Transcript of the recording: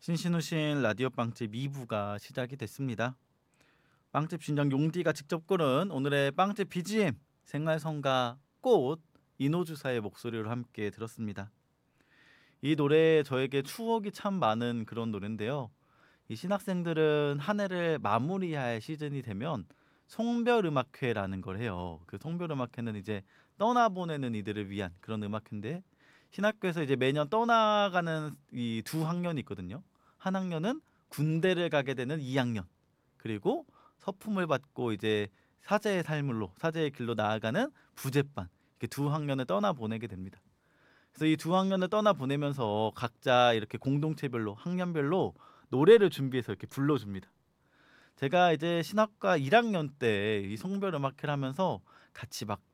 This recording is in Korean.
신신우신 라디오 빵집 2부가 시작이 됐습니다. 빵집 주인장 용디가 직접 고른 오늘의 빵집 BGM 생활성가 꽃 이노주사의 목소리로 함께 들었습니다. 이 노래 저에게 추억이 참 많은 그런 노래인데요. 이 신학생들은 한 해를 마무리할 시즌이 되면 송별음악회라는 걸 해요. 그 송별음악회는 이제 떠나보내는 이들을 위한 그런 음악회인데 신학교에서 이제 매년 떠나가는 이 두 학년이 있거든요. 한 학년은 군대를 가게 되는 2학년, 그리고 서품을 받고 이제 사제의 길로 나아가는 부제반, 이렇게 두 학년을 떠나 보내게 됩니다. 그래서 이 두 학년을 떠나 보내면서 각자 이렇게 공동체별로 학년별로 노래를 준비해서 이렇게 불러줍니다. 제가 이제 신학과 1학년 때 이 송별 음악회를 하면서 같이 막